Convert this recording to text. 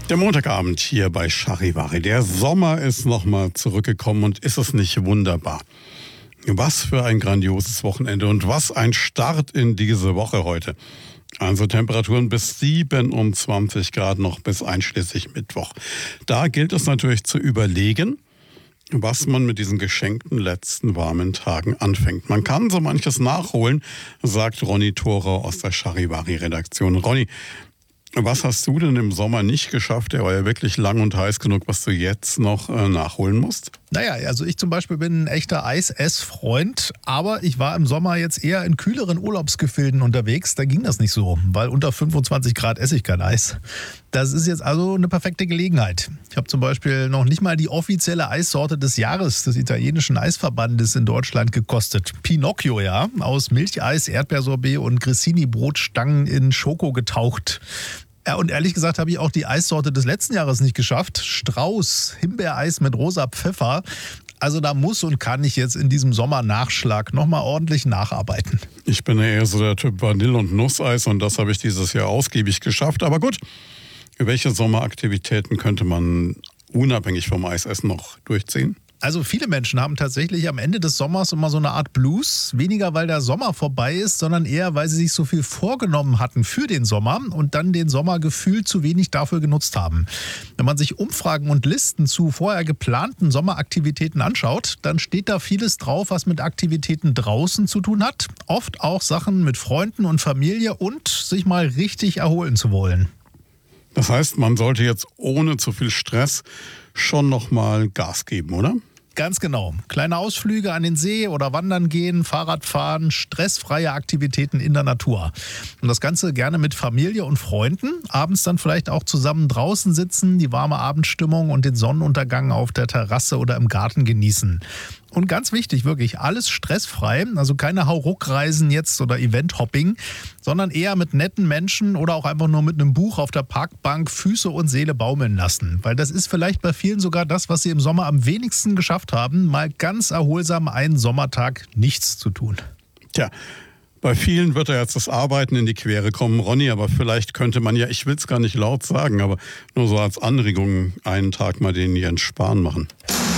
Der Montagabend hier bei Charivari. Der Sommer ist nochmal zurückgekommen und ist es nicht wunderbar? Was für ein grandioses Wochenende und was ein Start in diese Woche heute. Also Temperaturen bis 27 Grad noch bis einschließlich Mittwoch. Da gilt es natürlich zu überlegen, was man mit diesen geschenkten letzten warmen Tagen anfängt. Man kann so manches nachholen, sagt Ronny Thorau aus der Charivari-Redaktion. Ronny, was hast du denn im Sommer nicht geschafft? Der war ja wirklich lang und heiß genug, was du jetzt noch nachholen musst. Naja, also ich zum Beispiel bin ein echter Eis-Ess-Freund, aber ich war im Sommer jetzt eher in kühleren Urlaubsgefilden unterwegs. Da ging das nicht so, weil unter 25 Grad esse ich kein Eis. Das ist jetzt also eine perfekte Gelegenheit. Ich habe zum Beispiel noch nicht mal die offizielle Eissorte des Jahres des italienischen Eisverbandes in Deutschland gekostet. Pinocchio, ja, aus Milcheis, Erdbeersorbet und Grissini-Brotstangen in Schoko getaucht. Ja, und ehrlich gesagt habe ich auch die Eissorte des letzten Jahres nicht geschafft. Strauß, Himbeereis mit rosa Pfeffer. Also da muss und kann ich jetzt in diesem Sommernachschlag nochmal ordentlich nacharbeiten. Ich bin ja eher so der Typ Vanille- und Nusseis und das habe ich dieses Jahr ausgiebig geschafft. Aber gut, welche Sommeraktivitäten könnte man unabhängig vom Eisessen noch durchziehen? Also viele Menschen haben tatsächlich am Ende des Sommers immer so eine Art Blues. Weniger, weil der Sommer vorbei ist, sondern eher, weil sie sich so viel vorgenommen hatten für den Sommer und dann den Sommer gefühlt zu wenig dafür genutzt haben. Wenn man sich Umfragen und Listen zu vorher geplanten Sommeraktivitäten anschaut, dann steht da vieles drauf, was mit Aktivitäten draußen zu tun hat. Oft auch Sachen mit Freunden und Familie und sich mal richtig erholen zu wollen. Das heißt, man sollte jetzt ohne zu viel Stress schon noch mal Gas geben, oder? Ganz genau. Kleine Ausflüge an den See oder wandern gehen, Fahrrad fahren, stressfreie Aktivitäten in der Natur. Und das Ganze gerne mit Familie und Freunden. Abends dann vielleicht auch zusammen draußen sitzen, die warme Abendstimmung und den Sonnenuntergang auf der Terrasse oder im Garten genießen. Und ganz wichtig, wirklich alles stressfrei, also keine Hauruck-Reisen jetzt oder Event-Hopping, sondern eher mit netten Menschen oder auch einfach nur mit einem Buch auf der Parkbank Füße und Seele baumeln lassen. Weil das ist vielleicht bei vielen sogar das, was sie im Sommer am wenigsten geschafft haben, mal ganz erholsam einen Sommertag nichts zu tun. Tja, bei vielen wird ja jetzt das Arbeiten in die Quere kommen, Ronny, aber vielleicht könnte man ja, ich will es gar nicht laut sagen, aber nur so als Anregung einen Tag mal den Jens Spahn machen.